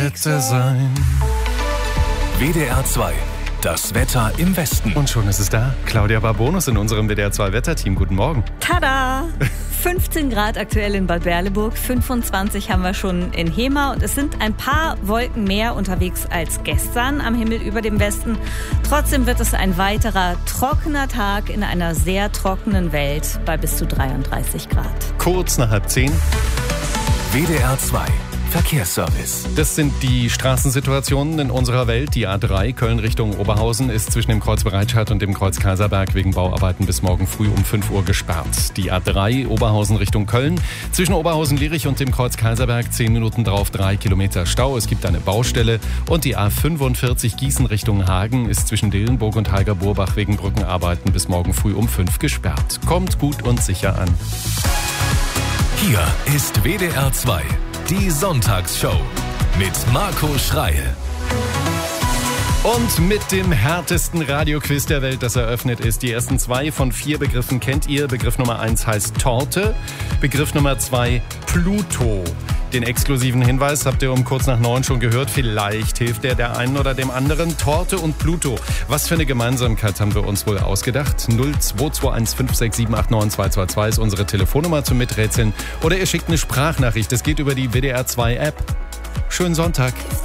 sein. WDR 2, das Wetter im Westen. Und schon ist es da. Claudia Barbonus in unserem WDR 2 Wetterteam. Guten Morgen. Tada! 15 Grad aktuell in Bad Berleburg, 25 haben wir schon in Hemer und es sind ein paar Wolken mehr unterwegs als gestern am Himmel über dem Westen. Trotzdem wird es ein weiterer trockener Tag in einer sehr trockenen Welt bei bis zu 33 Grad. Kurz nach 9:30. WDR 2, Verkehrsservice. Das sind die Straßensituationen in unserer Welt. Die A3 Köln Richtung Oberhausen ist zwischen dem Kreuz Bereitstadt und dem Kreuz Kaiserberg wegen Bauarbeiten bis morgen früh um 5 Uhr gesperrt. Die A3 Oberhausen Richtung Köln zwischen Oberhausen-Lierich und dem Kreuz Kaiserberg 10 Minuten drauf 3 Kilometer Stau. Es gibt eine Baustelle. Und die A45 Gießen Richtung Hagen ist zwischen Dillenburg und Heiger-Burbach wegen Brückenarbeiten bis morgen früh um 5 gesperrt. Kommt gut und sicher an. Hier ist WDR 2, die Sonntagsshow mit Marco Schreil. Und mit dem härtesten Radioquiz der Welt, das eröffnet ist. Die ersten 2 von 4 Begriffen kennt ihr. Begriff Nummer 1 heißt Torte. Begriff Nummer 2 Pluto. Den exklusiven Hinweis habt ihr um kurz nach 9 schon gehört. Vielleicht hilft der einen oder dem anderen. Torte und Pluto. Was für eine Gemeinsamkeit haben wir uns wohl ausgedacht? 0221 567 89222 ist unsere Telefonnummer zum Miträtseln. Oder ihr schickt eine Sprachnachricht. Das geht über die WDR 2 App. Schönen Sonntag.